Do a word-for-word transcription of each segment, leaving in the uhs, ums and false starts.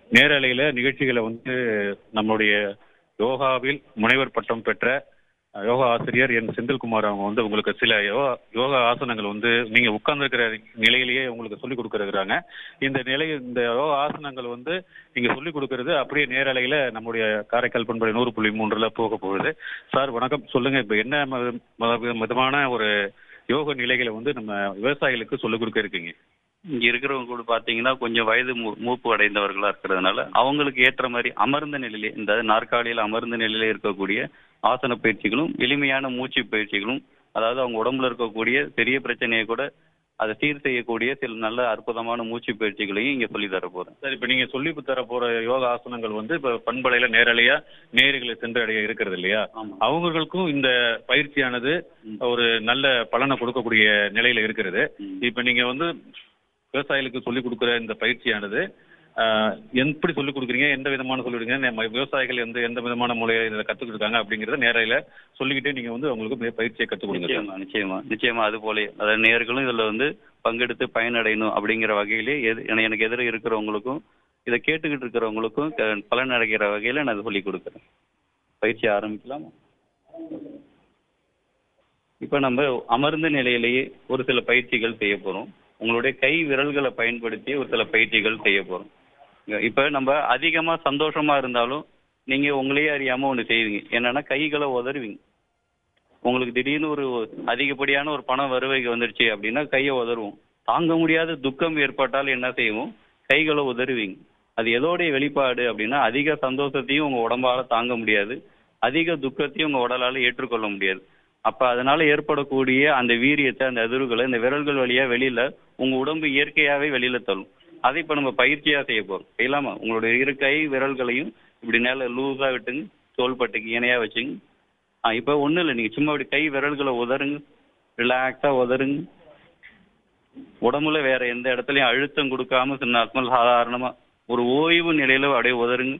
நேரலையில நிகழ்ச்சிகளை வந்து நம்மளுடைய யோகாவில் முனைவர் பட்டம் பெற்ற அஹ், யோகா ஆசிரியர் என் செந்தில்குமார் அவங்க வந்து உங்களுக்கு சில யோகா யோகா ஆசனங்கள் வந்து நீங்க உட்கார்ந்துருக்கிற நிலையிலேயே உங்களுக்கு சொல்லிக் கொடுக்கறாங்க. இந்த நிலை இந்த யோகா ஆசனங்கள் வந்து நீங்க சொல்லிக் கொடுக்கறது அப்படியே நேரலையில நம்முடைய காரைக்கால் பண்பலை நூறு புள்ளி மூன்றுல போக போகுது. சார் வணக்கம், சொல்லுங்க. இப்ப என்ன ம- ம- விதமான ஒரு யோக நிலைகளை வந்து நம்ம விவசாயிகளுக்கு சொல்லிக் கொடுக்க இருக்கீங்க? இங்க இருக்கிறவங்க கூட பாத்தீங்கன்னா கொஞ்சம் வயது மூ- மூப்பு அடைந்தவர்களா இருக்கிறதுனால அவங்களுக்கு ஏற்ற மாதிரி அமர்ந்த நிலையிலே இந்த நாற்காலியில் அமர்ந்த நிலையிலே இருக்கக்கூடிய ஆசன பயிற்சிகளும் எளிமையான மூச்சு பயிற்சிகளும், அதாவது அவங்க உடம்புல இருக்கக்கூடிய பெரிய பிரச்சனையை கூட அதை சீர் செய்யக்கூடிய சில நல்ல அற்புதமான மூச்சு பயிற்சிகளையும் இங்க சொல்லி தர போறேன். சார், இப்ப நீங்க சொல்லி தர போற யோகா ஆசனங்கள் வந்து இப்ப பண்பலையில நேரலையா நேர்களை சென்றடைய இருக்கிறது இல்லையா? ஆமா. அவங்களுக்கும் இந்த பயிற்சியானது ம். ஒரு நல்ல பலனை கொடுக்கக்கூடிய நிலையில இருக்கிறது. ம். இப்ப நீங்க வந்து விவசாயிகளுக்கு சொல்லிக் கொடுக்குற இந்த பயிற்சியானது ஆஹ், எப்படி சொல்லிக் கொடுக்குறீங்க, எந்த விதமான சொல்லி கொடுக்குறீங்க, நம்ம விவசாயிகள் எந்த எந்த விதமான முறையை இதை கத்துக்கிட்டு இருக்காங்க அப்படிங்கறத நேரலையில சொல்லிக்கிட்டே நீங்க வந்து அவங்களுக்கு பய- பயிற்சியை கத்துக் கொடுங்க சார். நிச்சயமா நிச்சயமா நிச்சயமா அது போல அதாவது நேர்களும் இதுல வந்து பங்கெடுத்து பயனடையணும் அப்படிங்கிற வகையிலே எது என- எனக்கு எதிர இருக்கிறவங்களுக்கும் இதை கேட்டுக்கிட்டு இருக்கிறவங்களுக்கும் க- பலன் அடைகிற வகையில நான் அதை சொல்லி கொடுக்குறேன். பயிற்சி ஆரம்பிக்கலாமா? இப்ப நம்ம அமர்ந்த நிலையிலேயே ஒரு சில பயிற்சிகள் செய்ய போறோம். உங்களுடைய கை விரல்களை பயன்படுத்தி ஒரு சில பயிற்சிகள் செய்ய போறோம். இப்ப நம்ம அதிகமா சந்தோஷமா இருந்தாலும் நீங்க உங்களையே அறியாம ஒண்ணு செய்வீங்க. என்னன்னா கைகளை உதறுவீங்க. உங்களுக்கு திடீர்னு ஒரு அதிகப்படியான ஒரு பண வருகை வந்துருச்சு அப்படின்னா கையை உதறுவோம். தாங்க முடியாத துக்கம் ஏற்பட்டால் என்ன செய்வோம்? கைகளை உதறுவீங்க. அது எதோடைய வெளிப்பாடு அப்படின்னா அதிக சந்தோஷத்தையும் உங்க உடம்பால தாங்க முடியாது, அதிக துக்கத்தையும் உங்க உடலால ஏற்றுக்கொள்ள முடியாது. அப்ப அதனால ஏற்படக்கூடிய அந்த வீரியத்தை, அந்த அதிர்வுகளை இந்த விரல்கள் வழியா வெளியில உங்க உடம்பு இயற்கையாவே வெளியில தள்ளும். அதை இப்ப நம்ம பயிற்சியா செய்ய போறோம். செய்யலாமா? உங்களுடைய இரு கை விரல்களையும் இப்படி நேர லூஸா விட்டுங்க, தோள்பட்டைக்கு இணையா வச்சுங்க. ஆ இப்ப ஒண்ணும் இல்லை, நீங்க சும்மா இப்படி கை விரல்களை உதறுங்க, ரிலாக்ஸா உதறுங்க. உடம்புல வேற எந்த இடத்துலயும் அழுத்தம் கொடுக்காம சின்ன சாதாரணமா ஒரு ஓய்வு நிலையில அப்படியே உதறுங்க.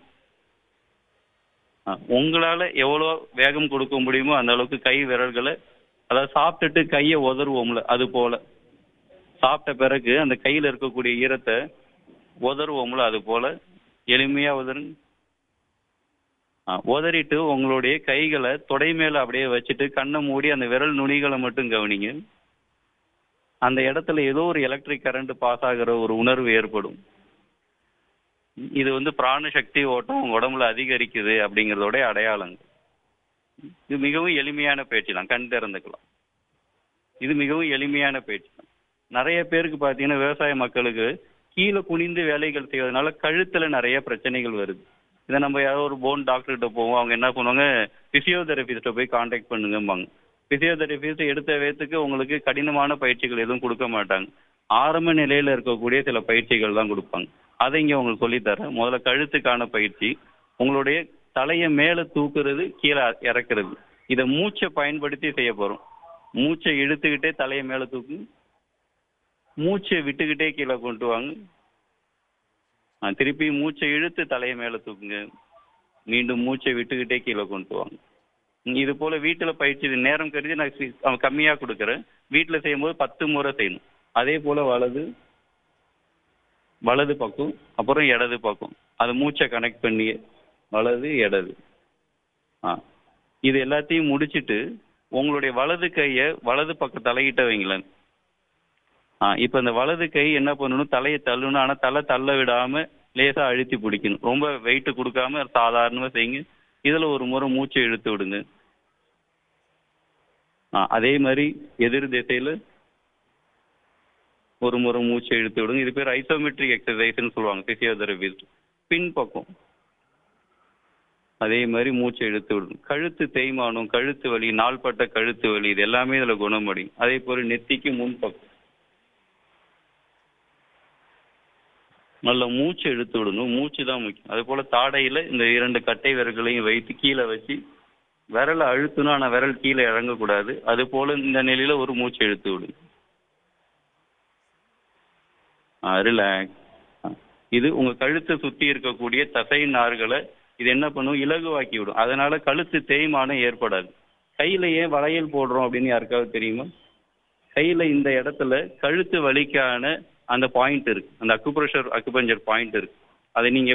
ஆ, உங்களால எவ்வளோ வேகம் கொடுக்க முடியுமோ அந்த அளவுக்கு கை விரல்களை, அதாவது சாப்பிட்டுட்டு கையை உதறுவோம்ல அது போல, சாப்பிட்ட பிறகு அந்த கையில இருக்கக்கூடிய ஈரத்தை உதறுவோம்ல அது போல எளிமையா உதறுங்க. ஆ, உதறிட்டு உங்களுடைய கைகளை தொடை மேல அப்படியே வச்சுட்டு கண்ணை மூடி அந்த விரல் நுனிகளை மட்டும் கவனிங்க. அந்த இடத்துல ஏதோ ஒரு எலக்ட்ரிக் கரண்ட் பாஸ் ஆகிற ஒரு உணர்வு ஏற்படும். இது வந்து பிராண சக்தி ஓட்டம் உங்க உடம்புல அதிகரிக்குது அப்படிங்கிறதோட அடையாளங்க. இது மிகவும் எளிமையான பயிற்சி தான், கண் திறந்துக்கலாம். இது மிகவும் எளிமையான பயிற்சி தான். நிறைய பேருக்கு பார்த்தீங்கன்னா விவசாய மக்களுக்கு கீழே குனிந்து வேலைகள் செய்வதனால கழுத்துல நிறைய பிரச்சனைகள் வருது. இதை நம்ம யாரோ ஒரு போன் டாக்டர்கிட்ட போவோம், அவங்க என்ன பண்ணுவாங்க, பிசியோதெரபிஸ்ட்டை போய் கான்டாக்ட் பண்ணுங்கம்பாங்க. பிசியோதெரபிஸ்ட் எடுத்த வேத்துக்கு உங்களுக்கு கடினமான பயிற்சிகள் எதுவும் கொடுக்க மாட்டாங்க. ஆரம்ப நிலையில இருக்கக்கூடிய சில பயிற்சிகள் தான் கொடுப்பாங்க. அதை இங்க உங்களுக்கு சொல்லித்தரேன். முதல்ல கழுத்துக்கான பயிற்சி. உங்களுடைய தலையை மேல தூக்குறது, கீழே இறக்குறது. இதை மூச்சை பயன்படுத்தி செய்ய போறோம். மூச்சை இழுத்துக்கிட்டே தலையை மேல தூக்கு, மூச்சை விட்டுக்கிட்டே கீழே கொண்டு வாங்க. ஆ, திருப்பி மூச்சை இழுத்து தலையை மேல தூக்குங்க, மீண்டும் மூச்சை விட்டுக்கிட்டே கீழே கொண்டு வாங்க. நீங்க இது போல வீட்டுல பயிற்சி, இது நேரம் கருதி நான் சி- அவன் கம்மியா கொடுக்குறேன். வீட்டுல செய்யும்போது பத்து முறை செய்யணும். அதே போல வலது வலது பக்கம், அப்புறம் இடது பக்கம், அது மூச்சை கனெக்ட் பண்ணி வலது இடது. ஆ, இது எல்லாத்தையும் முடிச்சிட்டு உங்களுடைய வலது கையை வலது பக்கம் தலையிட்ட வைங்களேன். ஆ இப்ப இந்த வலது கை என்ன பண்ணணும், தலையை தள்ளணும். ஆனா தலை தள்ள விடாம லேசா அழுத்தி பிடிக்கணும். ரொம்ப வெயிட் கொடுக்காம சாதாரணமா செய்யுங்க. இதுல ஒரு முறை மூச்சை இழுத்து விடுங்க. ஆ அதே மாதிரி எதிர் திசையில ஒரு முறை மூச்சை இழுத்து விடுங்க. இது பேர் ஐசோமெட்ரிக் எக்ஸசைஸ்ன்னு சொல்லுவாங்க பிசியோதெரபிஸ்ட். பின் பக்கம் அதே மாதிரி மூச்சை இழுத்து விடுங்க. கழுத்து தேய்மானம், கழுத்து வலி, நாள்பட்ட கழுத்து வலி, இது எல்லாமே இதுல குணமடையும். அதே போல நெத்திக்கு முன் பக்கம் நல்ல மூச்சு இழுத்து விடணும். மூச்சு தான் முக்கியம். அதே போல தாடையில இந்த இரண்டு கட்டை விரல்களையும் வைத்து கீழே வச்சு விரலை அழுத்தணும், ஆனா விரல் கீழே இறங்கக்கூடாது. அது போல இந்த நிலையில ஒரு மூச்சு இழுத்து விடுங்க. ரிலாக்ஸ். இது உங்க கழுத்தை சுத்தி இருக்கக்கூடிய தசை நார்களை இது என்ன பண்ணும், இலகுவாக்கி விடும். அதனால கழுத்து தேய்மானம் ஏற்படாது. கையில ஏன் வளையல் போடுறோம் அப்படின்னு யாருக்காவது தெரியுமா? கையில இந்த இடத்துல கழுத்து வலிக்கான அந்த பாயிண்ட் இருக்கு, அந்த அக்குப்ரெஷர் அக்குபஞ்சர் பாயிண்ட் இருக்கு. அதை நீங்க